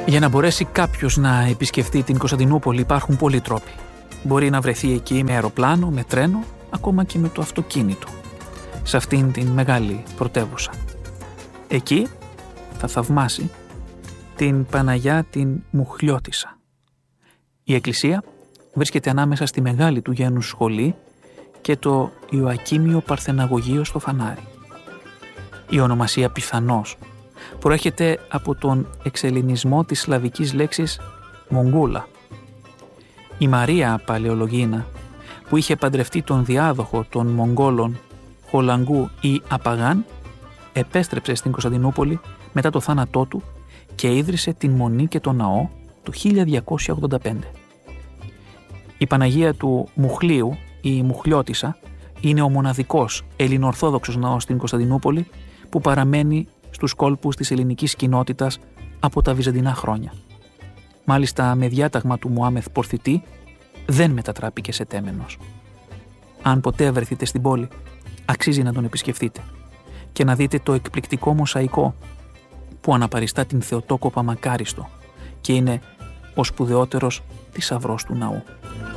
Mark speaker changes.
Speaker 1: Για να μπορέσει κάποιος να επισκεφτεί την Κωνσταντινούπολη υπάρχουν πολλοί τρόποι. Μπορεί να βρεθεί εκεί με αεροπλάνο, με τρένο, ακόμα και με το αυτοκίνητο, σε αυτήν την μεγάλη πρωτεύουσα. Εκεί θα θαυμάσει την Παναγιά την Μουχλιώτισσα. Η εκκλησία βρίσκεται ανάμεσα στη μεγάλη του γένους σχολή και το Ιωακίμιο Παρθεναγωγείο στο Φανάρι. Η ονομασία πιθανώς προέρχεται από τον εξελληνισμό της σλαβικής λέξης Μογγούλα. Η Μαρία Παλαιολογίνα, που είχε παντρευτεί τον διάδοχο των Μογγόλων Χολαγκού ή Απαγάν, επέστρεψε στην Κωνσταντινούπολη μετά το θάνατό του και ίδρυσε την Μονή και το Ναό το 1285. Η Παναγία του Μουχλίου ή Μουχλιώτισσα είναι ο μοναδικός ελληνοορθόδοξος ναός στην Κωνσταντινούπολη που παραμένει στους κόλπους της ελληνικής κοινότητας από τα βυζαντινά χρόνια. Μάλιστα, με διάταγμα του Μωάμεθ Πορθητή, δεν μετατράπηκε σε τέμενος. Αν ποτέ βρεθείτε στην πόλη, αξίζει να τον επισκεφτείτε και να δείτε το εκπληκτικό μοσαϊκό που αναπαριστά την Θεοτόκο Παμακάριστο και είναι ο σπουδαιότερος θησαυρός του ναού.